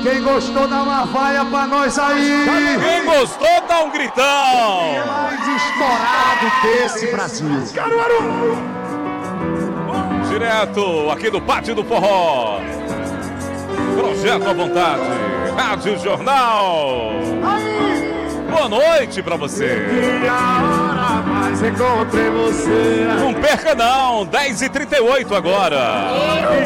Quem gostou, dá uma vaia pra nós aí. Quem gostou, dá um gritão. Mais estourado desse Brasil. Direto aqui do Pátio do Forró. Projeto à vontade. Rádio Jornal. Boa noite pra você. Mas encontrei você. Não perca não, 10h38 agora.